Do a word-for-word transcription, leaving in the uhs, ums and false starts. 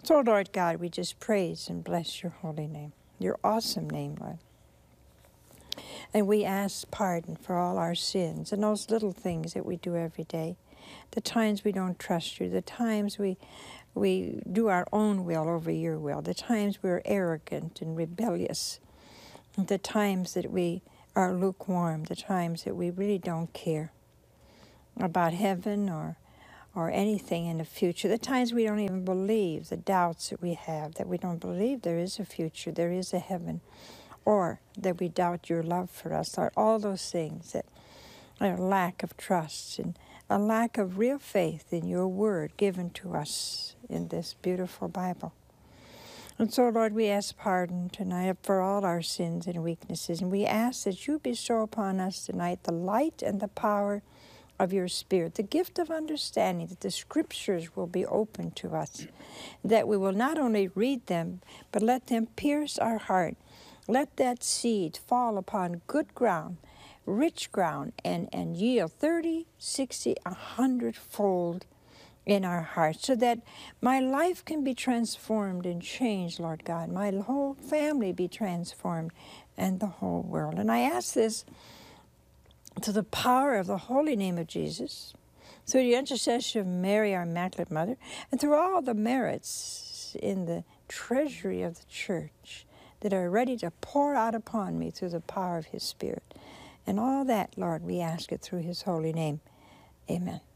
So, Lord God, we just praise and bless your holy name, your awesome name, Lord. And we ask pardon for all our sins and those little things that we do every day, the times we don't trust you, the times we we do our own will over your will, the times we're arrogant and rebellious, the times that we are lukewarm, the times that we really don't care about heaven or or anything in the future, the times we don't even believe, the doubts that we have, that we don't believe there is a future, there is a heaven, or that we doubt your love for us, or all those things that are a lack of trust and a lack of real faith in your word given to us in this beautiful Bible. And so, Lord, we ask pardon tonight for all our sins and weaknesses, and we ask that you bestow upon us tonight the light and the power of your Spirit, the gift of understanding, that the Scriptures will be open to us, that we will not only read them, but let them pierce our heart. Let that seed fall upon good ground, rich ground, and, and yield thirty, sixty, a hundredfold in our hearts, so that my life can be transformed and changed, Lord God. My whole family be transformed, and the whole world. And I ask this to the power of the holy name of Jesus, through the intercession of Mary, our Immaculate Mother, and through all the merits in the treasury of the church that are ready to pour out upon me through the power of his Spirit. And all that, Lord, we ask it through his holy name. Amen.